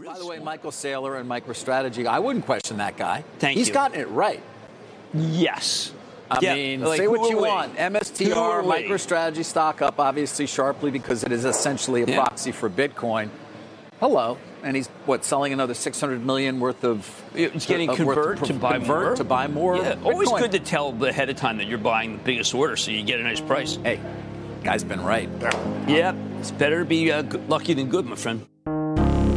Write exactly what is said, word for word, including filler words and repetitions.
By the way, Michael Saylor and MicroStrategy, I wouldn't question that guy. Thank He's you. gotten it right. Yes. I yeah, mean, like, say what you we? want. M S T R, MicroStrategy stock up obviously sharply because it is essentially a yeah. proxy for Bitcoin. Hello. And he's, what, selling another six hundred million dollars worth of... It's getting convert to buy convert more. to buy more Yeah, Bitcoin. Always good to tell ahead of time that you're buying the biggest order so you get a nice price. Hey, guy's been right. Yeah, it's better to be uh, lucky than good, my friend.